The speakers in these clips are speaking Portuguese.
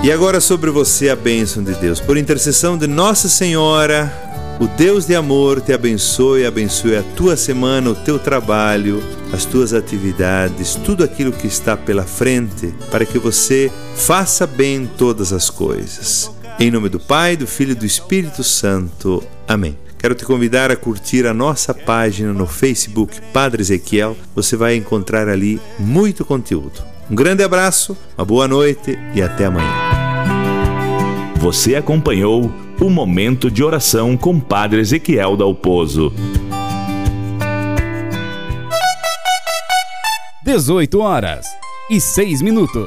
E agora sobre você a bênção de Deus. Por intercessão de Nossa Senhora, o Deus de amor te abençoe, abençoe a tua semana, o teu trabalho, as tuas atividades, tudo aquilo que está pela frente, para que você faça bem todas as coisas. Em nome do Pai, do Filho e do Espírito Santo. Amém. Quero te convidar a curtir a nossa página no Facebook, Padre Ezequiel. Você vai encontrar ali muito conteúdo. Um grande abraço, uma boa noite e até amanhã. Você acompanhou o Momento de Oração com Padre Ezequiel Dalpozo. 18h06.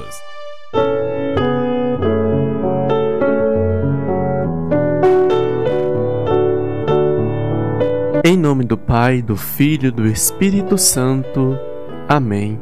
Em nome do Pai, do Filho e do Espírito Santo. Amém.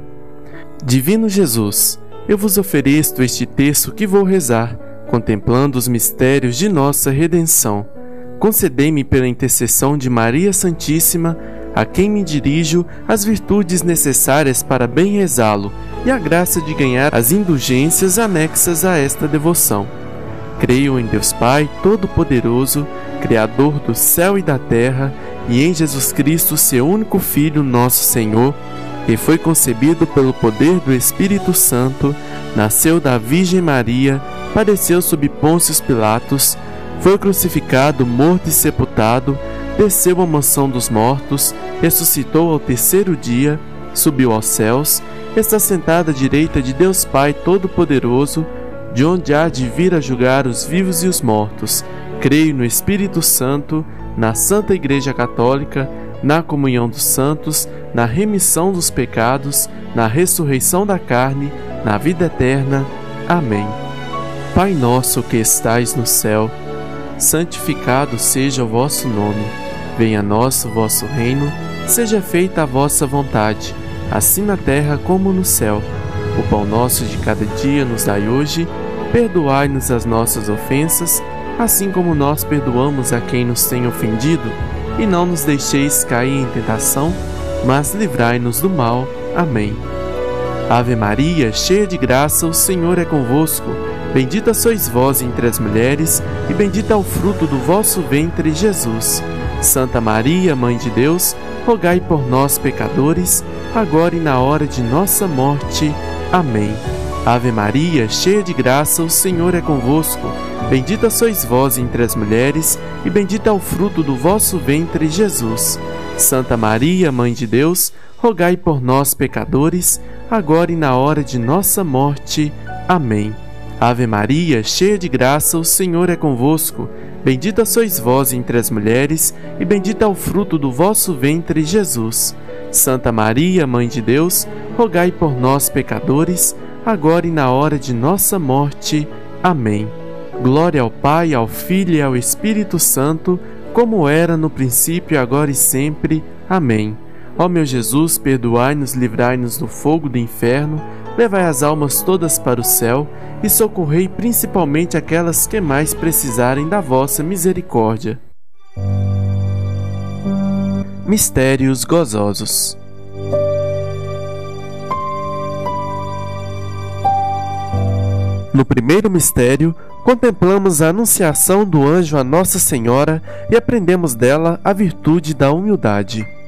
Divino Jesus, eu vos ofereço este texto que vou rezar, contemplando os mistérios de nossa redenção. Concedei-me pela intercessão de Maria Santíssima, a quem me dirijo, as virtudes necessárias para bem rezá-lo e a graça de ganhar as indulgências anexas a esta devoção. Creio em Deus Pai Todo-Poderoso, Criador do céu e da terra, e em Jesus Cristo, seu único Filho, nosso Senhor, que foi concebido pelo poder do Espírito Santo, nasceu da Virgem Maria, padeceu sob Pôncio Pilatos, foi crucificado, morto e sepultado, desceu à mansão dos mortos, ressuscitou ao terceiro dia, subiu aos céus, está sentado à direita de Deus Pai Todo-Poderoso, de onde há de vir a julgar os vivos e os mortos. Creio no Espírito Santo, na Santa Igreja Católica, na comunhão dos santos, na remissão dos pecados, na ressurreição da carne, na vida eterna. Amém. Pai nosso que estais no céu, santificado seja o vosso nome. Venha a nós o vosso reino, seja feita a vossa vontade, assim na terra como no céu. O pão nosso de cada dia nos dai hoje, perdoai-nos as nossas ofensas, assim como nós perdoamos a quem nos tem ofendido, e não nos deixeis cair em tentação, mas livrai-nos do mal. Amém. Ave Maria, cheia de graça, o Senhor é convosco. Bendita sois vós entre as mulheres, e bendito é o fruto do vosso ventre, Jesus. Santa Maria, Mãe de Deus, rogai por nós, pecadores, agora e na hora de nossa morte. Amém. Ave Maria, cheia de graça, o Senhor é convosco. Bendita sois vós entre as mulheres, e bendito é o fruto do vosso ventre, Jesus. Santa Maria, Mãe de Deus, rogai por nós, pecadores, agora e na hora de nossa morte. Amém. Ave Maria, cheia de graça, o Senhor é convosco. Bendita sois vós entre as mulheres, e bendito é o fruto do vosso ventre, Jesus. Santa Maria, Mãe de Deus, rogai por nós, pecadores, agora e na hora de nossa morte. Amém. Glória ao Pai, ao Filho e ao Espírito Santo, como era no princípio, agora e sempre. Amém. Ó meu Jesus, perdoai-nos, livrai-nos do fogo do inferno, levai as almas todas para o céu e socorrei principalmente aquelas que mais precisarem da vossa misericórdia. Mistérios gozosos. No primeiro mistério, contemplamos a anunciação do anjo a Nossa Senhora e aprendemos dela a virtude da humildade.